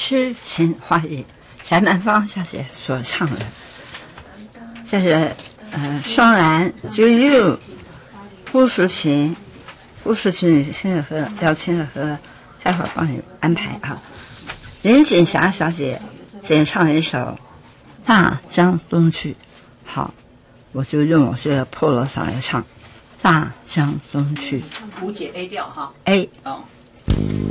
痴情花意，翟曼芳小姐所唱的。这是双蓝 To You， 胡淑琴你听着喝，要听着喝，待会儿帮你安排啊。林锦霞小姐演唱一首《大江东去》，好，我就用我这个破锣嗓来唱《大江东去》。 胡姐 A 调哈 A 哦。